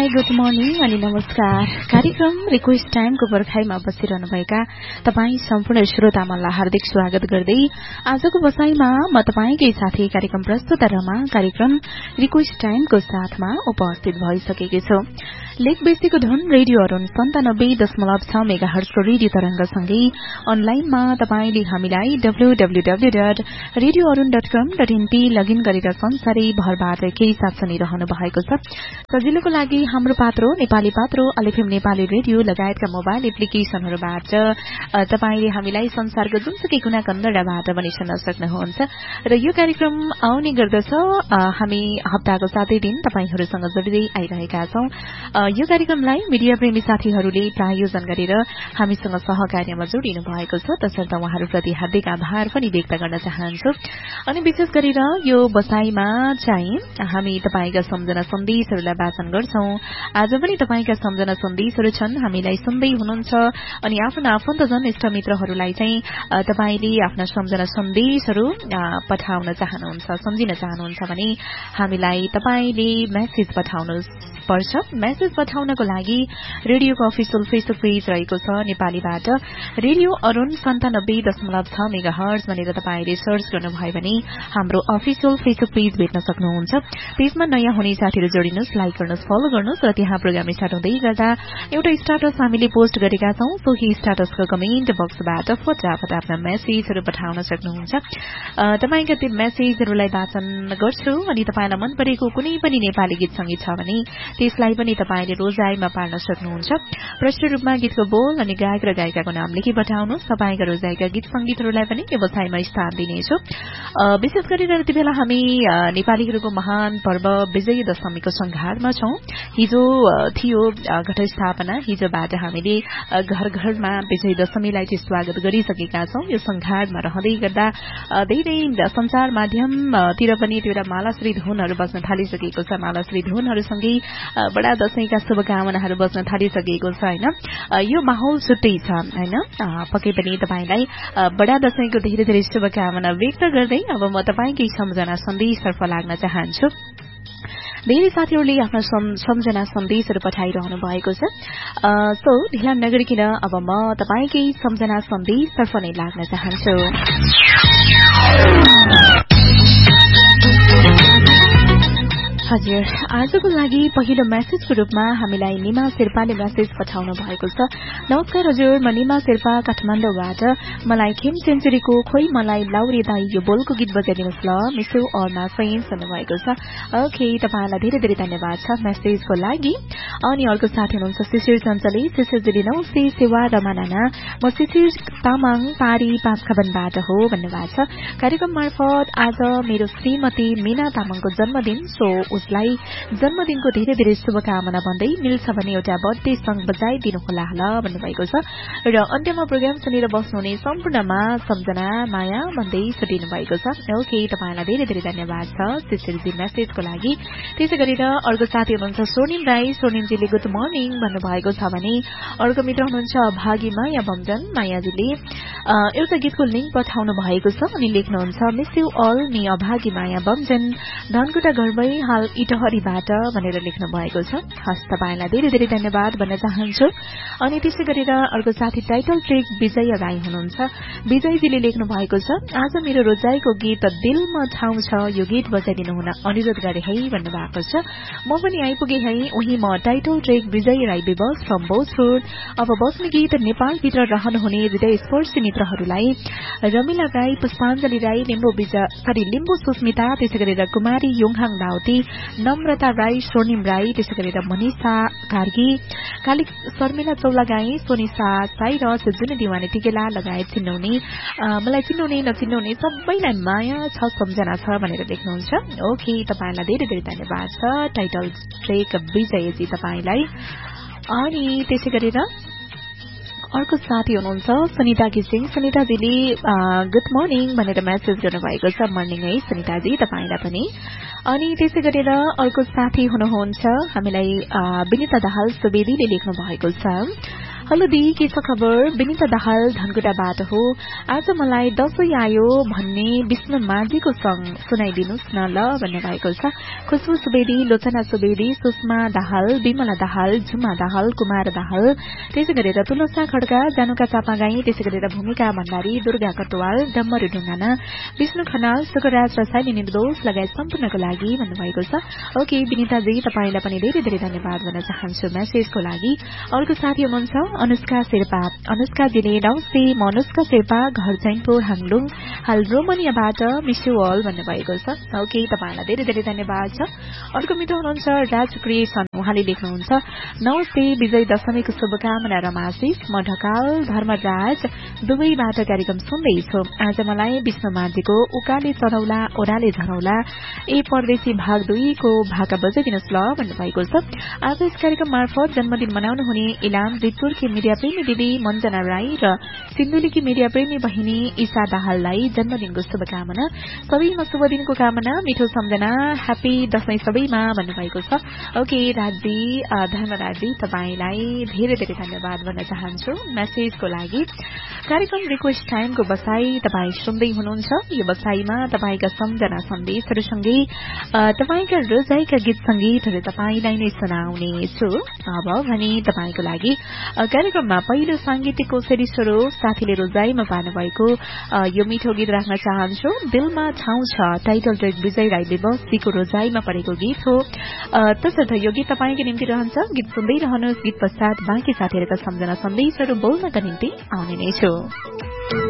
High good morning अनि नमस्कार। कार्यक्रम रिक्वेस्ट टाइमको पर्खाइमा बसिरहनुभएका तपाईँ सम्पूर्ण श्रोतामनलाई हार्दिक स्वागत गर्दै आजको बसाईमा म तपाईँकै साथी कार्यक्रम प्रस्तुता रमा कार्यक्रम रिक्वेस्ट टाइमको साथमा उपस्थित भइसकेकी छु। लेकबेसीको धुन रेडियो अरुण 97.6 मेगाहर्जको रेडियो तरंगसँगै अनलाइनमा तपाईले हामीलाई www.radioarun.com.np लगइन गरेर संसारै भरबाट केही साथ सुनिरहनु भएको छ। सजिलोको लागि हाम्रो पात्रो नेपाली पात्रो एलएफएम नेपाली रेडियो लगायतका मोबाइल एप्लिकेशनहरूबाट तपाईले हामीलाई संसारको जुनसुकै कुना कन्दराबाट पनि सुन्न सक्नुहुन्छ र यो कार्यक्रम आउने गर्दछ। हामी हप्ताको 7 दिन तपाईहरुसँग जोडिदै आइरहेका छौं। यो कार्यक्रमलाई मिडिया प्रेमी साथीहरूले प्रायोजन गरेर हामीसँग सहकार्यमा जोडिनु भएको छ, तसर्थ उहाँहरूप्रति हार्दिक आभार पनि व्यक्त गर्न चाहन्छु। अनि विशेष गरेर यो बसाईमा चाहिँ हामी तपाईका सम्झना सन्देशहरूलाई वाचन गर्छौं। आज पनि तपाईका सम्झना सन्देशहरू छन्, हामीलाई सुन्दै हुनुहुन्छ अनि आफ्ना आफन्तजन इष्टमित्रहरूलाई चाहिँ तपाईले आफ्ना सम्झना सन्देशहरू पठाउन चाहनुहुन्छ, सम्झिन चाहनुहुन्छ भने हामीलाई तपाईले मेसेज पठाउनु पर्छ। मेसेज पठाउनको लागि रेडियोको अफिसियल फेसबुक पेज रहेको छ नेपालीबाट रेडियो अरुण 97.6 मेगाहर्ज भनेर तपाईले सर्च गर्नुभयो भने हाम्रो अफिसियल फेसबुक पेज भेट्न सक्नुहुन्छ। पेजमा नयाँ हुने साथीहरू जोडिनुस्, लाइक गर्नुस्, फलो गर्नुस् र त्यहाँ प्रोग्राम स्टार्ट हुँदै गर्दा एउटा स्ट्याटस हामीले पोस्ट गरेका छौं। सोही स्ट्याटसको कमेन्ट बक्सबाट फटाफट आफ्ना मेसेजहरू पठाउन सक्नुहुन्छ। तपाईका ती मेसेजहरूलाई वाचन गर्छु अनि तपाईलाई मन परेको कुनै पनि नेपाली गीत संगीत छ भने त्यसलाई पनि तपाईले रोजाइमा पार्न सक्नुहुन्छ। प्रश्न रूपमा गीतको बोल अनि गायक र गायिकाको नाम लेखी पठाउनुस्। तपाईका रोजाइका गीत संगीतहरूलाई पनि व्यवसायमा स्थान दिनेछु। विशेष गरेर यति बेला हामी नेपालीहरूको महान पर्व विजय दशमीको संघारमा छौं। हिजो थियो घटस्थापना, हिजोबाट हामीले घर घरमा विजय दशमीलाई चाहिँ स्वागत गरिसकेका छौं। यो संघारमा रहँदै गर्दा धेरै संचार माध्यमतिर पनि त्यो मालाश्री धुनहरू बज्न थालिसकेको छ। मालाश्री धुनहरूसँगै बडा दशैंका शुभकामनाहरू बज्न थालिसकेको छ हैन। यो माहौल छुट्टै छ हैन। पक्कै पनि तपाईलाई बडा दशैंको धेरै धेरै शुभकामना व्यक्त गर्दै अब म तपाईकै सम्झना सन्देशतर्फ लाग्न चाहन्छु। धेरै साथीहरूले आफ्ना सम्झना सन्देशहरू पठाइरहनु भएको छ। सो ढिला नगरिकन अब म तपाईकै सम्झना सन्देशतर्फ नै लाग्न चाहन्छु। हजुर, आजको लागि पहिलो मेसेजको रूपमा हामीलाई निमा शेर्पाले मेसेज पठाउनु भएको छ। नमस्कार हजुर, म निमा शेर्पा काठमाडौँबाट। मलाई खेम सेन्चुरीको खोइ मलाई लाउरे दाई यो बोलको गीत बजाइदिनुहोस् ल, मिसो और मा फ्रेन्ड्स भन्नुभएको छ। ओके, तपाईलाई धेरै धेरै धन्यवाद छ मेसेजको लागि। अनि अर्को साथी हुनुहुन्छ शिशिर चञ्चली। शिशिरजीले नमस्ते सेवा रमानाना, म शिशिर तामाङ पारी पाँचखाबनबाट हो भन्नुभएको छ। कार्यक्रम मार्फत आज मेरो श्रीमती मीना तामाङको जन्मदिन, सो उसलाई जन्मदिनको धेरै धेरै शुभकामना भन्दै मिल्छ भने एउटा बर्थडे सङ बजाइदिनु होला भन्नुभएको छ। र अन्त्यमा प्रोग्राम सुनेर बस्नुहुने सम्पूर्णमा सम्झना माया भन्दै छुटिनु भएको छ। ओके, तपाईलाई धेरै धेरै धन्यवाद छ शिशिरजी मेसेजको लागि। त्यसै गरेर अर्को साथी हुनुहुन्छ स्वर्णिम राई। स्वर्णिमजीले गुड मर्निङ भन्नुभएको छ भने अर्को मित्र हुनुहुन्छ भागी माया बमजन। मायाजीले एउटा गीतको लिंक पठाउनु भएको छ अनि लेख्नुहुन्छ मिस यु अल मी अभागी माया बमजन, धनकुटा घरमै हाल इटहरीबाट भनेर लेख्नु भएको छ। हस्, तपाईलाई धेरै धेरै धन्यवाद भन्न चाहन्छु। अनि त्यसै गरेर अर्को साथी टाइटल ट्रेक विजय राई हुनुहुन्छ। विजयजीले लेख्नु भएको छ आज मेरो रोजाइको गीत दिलमा ठाउँ छ, यो गीत बजाइदिनु हुन अनुरोध गरे है भन्नुभएको छ। म पनि आइपुगे है उही म title trek Vijay Rai VBUS from Bhojpur. अब बस्ने गीत नेपालभित्र रहनुहुने हृदय स्पर्शी मित्रहरूलाई रमिला राई, पुष्पाञ्जली राई, लिम्बू सुस्मिता, त्यसै गरेर कुमारी योङहाङ दाउती, नम्रता राई, स्वर्णिम राई, त्यसै गरेर मनिषा कार्की, काली शर्मिला चौलागाई, सोनिसा साइरस, जुन दिवानी टिकेला लगायत चिन्नुहुने मलाई चिन्नुहुने नचिन्नुहुने सबैलाई माया छ सम्झना छ भनेर लेख्नुहुन्छ। ओके, तपाईलाई धेरै धेरै धन्यवाद छ टाइटल ट्रेक विजयजी तपाईलाई। अनि त्यसै गरेर अर्को साथी हुनुहुन्छ सुनिता घिसिङ। सुनिताजीले गुड मर्निङ भनेर मेसेज गर्नुभएको छ। मर्निङ है सुनिताजी, तपाईलाई पनि। अनि त्यसै गरेर अर्को साथी हुनुहुन्छ हामीलाई विनिता दाहाल सुवेदीले लेख्नु भएको छ। हेलो दी, के छ खबर? विनिता दाहाल धनकुटाबाट हो। आज मलाई दशैं आयो भन्ने विष्णु माझीको सङ सुनाइदिनुहोस् न ल भन्ने भएको छ। खुशबु सुवेदी, लोचना सुवेदी, सुषमा दाहाल, विमला दाहाल, झुमा दाहाल, कुमार दाहाल, त्यसै गरेर तुलसा खड्का, जानुका चापागाई, त्यसै गरेर भूमिका भण्डारी, दुर्गा कटवाल, डम्बरू ढुङ्गाना, विष्णु खनाल, सुकराज रसाइली निर्दोष लगायत सम्पूर्णको लागि भन्नुभएको छ। ओके विनिताजी, तपाईलाई पनि धेरै धेरै धन्यवाद भन्न चाहन्छु मेसेजको लागि। अर्को साथी हुनुहुन्छ अनुष्का शेर्पा। अनुष्काजीले नमस्ते, म अनुष्का शेर्पा, घर चैनपुर हाङलुङ, हाल रोमानियाबाट मिस यु अल भन्नुभएको छ। ओके, तपाईलाई धेरै धेरै धन्यवाद छ। अर्को मित्र हुनुहुन्छ राज क्रिएसन। उहाँले लेख्नुहुन्छ नमस्ते, विजय दशमीको शुभकामना रमाशिष, म ढकाल धर्मराज दुवैबाट कार्यक्रम सुन्दैछु। आज मलाई विष्णु माझीको उकाले चढौला ओराले झरौला ए परदेशी भाग 2 को भाका बजाइदिनुहोस् ल भन्नुभएको छ। आज यस कार्यक्रम मार्फत जन्मदिन मनाउनु हुने इलाम जितपुरकी मीडिया प्रेमी दिदी मञ्जना राई र सिन्धुलीकी मीडिया प्रेमी बहिनी ईशा दाहाललाई जन्मदिनको शुभकामना, सबैमा शुभ दिनको कामना, मिठो सम्झना, ह्यापी दशैं सबैमा भन्नुभएको छ। ओके राजी, धर्मराजी, तपाईलाई धेरै धेरै धन्यवाद भन्न चाहन्छु मेसेजको लागि। कार्यक्रम रिक्वेस्ट टाइमको बसाई तपाई सुन्दै हुनुहुन्छ। यो बसाईमा तपाईका सम्झना सन्देशहरूसँगै तपाईका रोजाइका गीत संगीतहरू तपाईलाई नै सुनाउने छु। अब भने तपाईको लागि कार्यक्रममा पहिलो सांगीतिक कोसेली स्वरूप साथीले रोजाइमा पार्नुभएको यो मिठो गीत राख्न चाहन्छु। दिलमा ठाउँ छ, टाइटल ट्र्याक विजय राई दिवसजीको रोजाइमा परेको गीत हो। तसर्थ यो गीत तपाईको निम्ति रहन्छ। गीत सुन्दै रहनुहोस्। गीत पश्चात बाँकी साथीहरूका सम्झना सन्देशहरू बोल्नका निम्ति आउने नै छु।